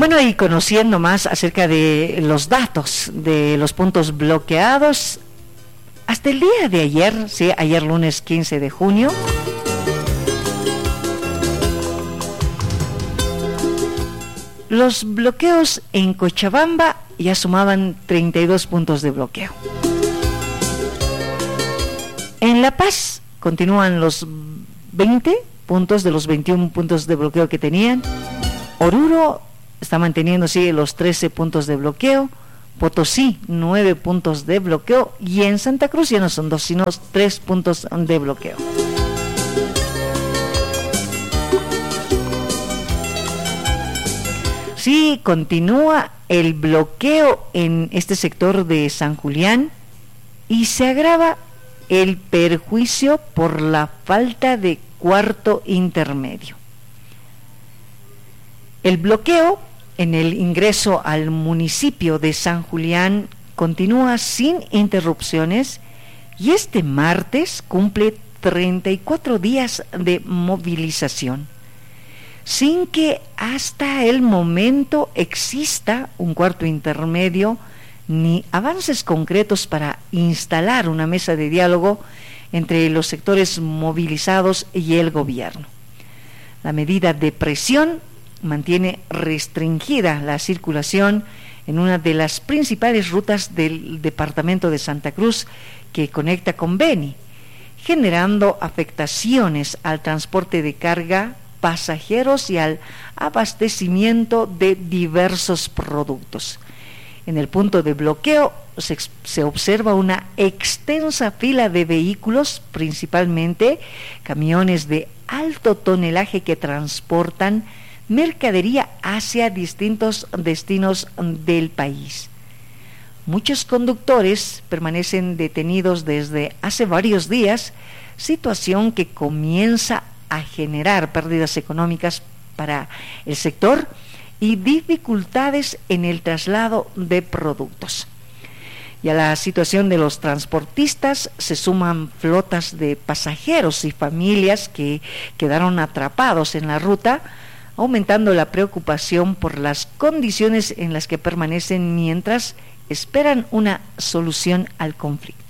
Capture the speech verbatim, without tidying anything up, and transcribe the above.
Bueno, y conociendo más acerca de los datos de los puntos bloqueados, hasta el día de ayer, sí, ayer lunes quince de junio, los bloqueos en Cochabamba ya sumaban treinta y dos puntos de bloqueo. En La Paz continúan los veinte puntos de los veintiún puntos de bloqueo que tenían. Oruro está manteniendo sí, los trece puntos de bloqueo. Potosí, nueve puntos de bloqueo. Y en Santa Cruz ya no son dos, sino tres puntos de bloqueo. Sí, continúa el bloqueo en este sector de San Julián y se agrava el perjuicio por la falta de cuarto intermedio. El bloqueo en el ingreso al municipio de San Julián continúa sin interrupciones y este martes cumple treinta y cuatro días de movilización, sin que hasta el momento exista un cuarto intermedio ni avances concretos para instalar una mesa de diálogo entre los sectores movilizados y el gobierno. La medida de presión mantiene restringida la circulación en una de las principales rutas del departamento de Santa Cruz que conecta con Beni, generando afectaciones al transporte de carga, pasajeros y al abastecimiento de diversos productos. En el punto de bloqueo se, se observa una extensa fila de vehículos, principalmente camiones de alto tonelaje que transportan mercadería hacia distintos destinos del país. Muchos conductores permanecen detenidos desde hace varios días, situación que comienza a generar pérdidas económicas para el sector y dificultades en el traslado de productos. Y a la situación de los transportistas se suman flotas de pasajeros y familias que quedaron atrapados en la ruta, aumentando la preocupación por las condiciones en las que permanecen mientras esperan una solución al conflicto.